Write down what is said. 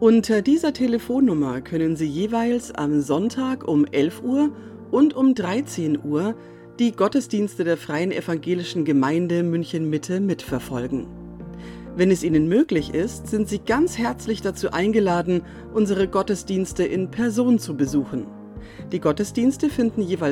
Unter dieser Telefonnummer können Sie jeweils am Sonntag um 11 Uhr und um 13 Uhr die Gottesdienste der Freien Evangelischen Gemeinde München-Mitte mitverfolgen. Wenn es Ihnen möglich ist, sind Sie ganz herzlich dazu eingeladen, unsere Gottesdienste in Person zu besuchen. Die Gottesdienste finden jeweils